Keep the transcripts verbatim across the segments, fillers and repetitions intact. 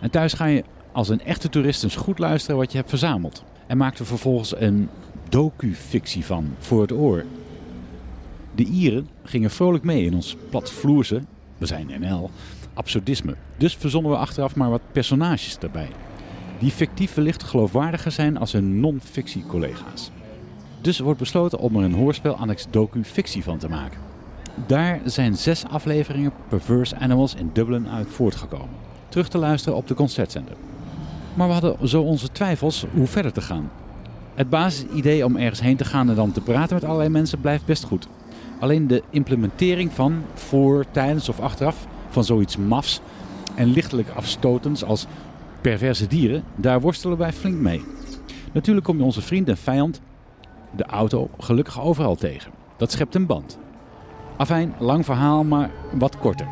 En thuis ga je als een echte toerist eens goed luisteren wat je hebt verzameld. En maak er vervolgens een docu-fictie van voor het oor. De Ieren gingen vrolijk mee in ons platvloerse, we zijn N L, absurdisme. Dus verzonnen we achteraf maar wat personages daarbij. Die fictief wellicht geloofwaardiger zijn als hun non-fictie-collega's. Dus wordt besloten om er een hoorspel annex docu-fictie van te maken. Daar zijn zes afleveringen Perverse Animals in Dublin uit voortgekomen. Terug te luisteren op de concertzender. Maar we hadden zo onze twijfels hoe verder te gaan. Het basisidee om ergens heen te gaan en dan te praten met allerlei mensen blijft best goed. Alleen de implementering van, voor, tijdens of achteraf van zoiets mafs en lichtelijk afstotends als perverse dieren, daar worstelen wij flink mee. Natuurlijk kom je onze vriend en vijand, de auto, gelukkig overal tegen. Dat schept een band. Afijn, lang verhaal, maar wat korter.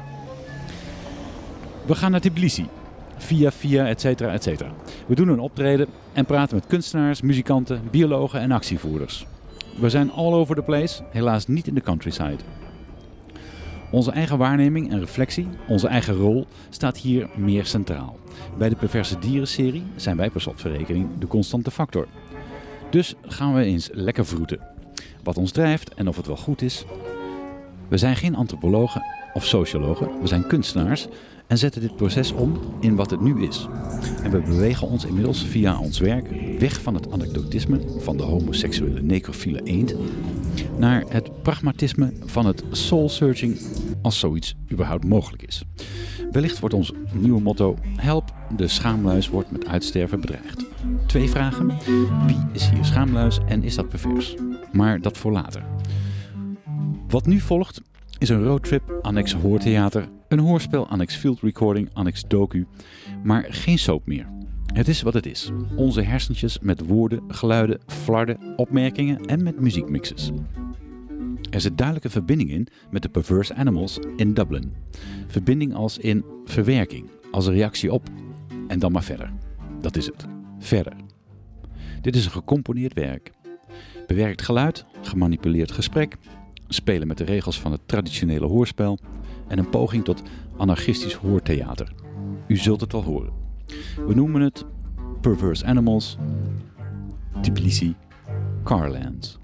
We gaan naar Tbilisi. Via, via, et cetera, et cetera. We doen een optreden en praten met kunstenaars, muzikanten, biologen en actievoerders. We zijn all over the place, helaas niet in de countryside. Onze eigen waarneming en reflectie, onze eigen rol, staat hier meer centraal. Bij de Perverse Dieren-serie zijn wij per slotverrekening de constante factor. Dus gaan we eens lekker vroeten. Wat ons drijft en of het wel goed is. We zijn geen antropologen of sociologen, we zijn kunstenaars en zetten dit proces om in wat het nu is. En we bewegen ons inmiddels via ons werk weg van het anekdotisme van de homoseksuele necrofiele eend naar het pragmatisme van het soul-searching als zoiets überhaupt mogelijk is. Wellicht wordt ons nieuwe motto: help, de schaamluis wordt met uitsterven bedreigd. Twee vragen: wie is hier schaamluis en is dat pervers? Maar dat voor later. Wat nu volgt is een roadtrip annex hoortheater, een hoorspel annex field recording annex docu, maar geen soap meer. Het is wat het is. Onze hersentjes met woorden, geluiden, flarden, opmerkingen en met muziekmixes. Er zit duidelijke verbinding in met de Perverse Animals in Dublin. Verbinding als in verwerking, als een reactie op en dan maar verder. Dat is het. Verder. Dit is een gecomponeerd werk. Bewerkt geluid, gemanipuleerd gesprek, spelen met de regels van het traditionele hoorspel en een poging tot anarchistisch hoortheater. U zult het wel horen. We noemen het Perverse Animals, Tbilisi, Carlands.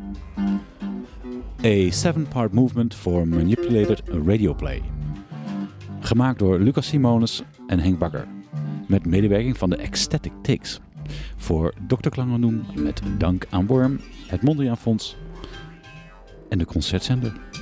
A seven-part movement for manipulated radio play. Gemaakt door Lucas Simonis en Henk Bakker. Met medewerking van de Ecstatic Ticks. Voor dokter Klangendoen met dank aan Worm, het Mondriaan Fonds en de Concertzender.